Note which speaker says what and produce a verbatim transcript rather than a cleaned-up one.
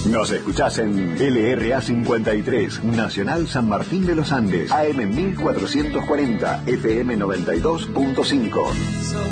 Speaker 1: Nos escuchás en L R A cincuenta y tres, Nacional San Martín de los Andes, A M mil cuatrocientos cuarenta, F M noventa y dos punto cinco.